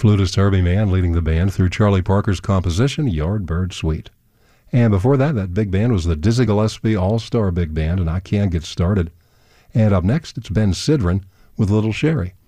flutist Herbie Mann leading the band through Charlie Parker's composition, Yardbird Suite. And before that big band was the Dizzy Gillespie All-Star Big Band, and I Can't Get Started. And up next, it's Ben Sidran with Little Sherry.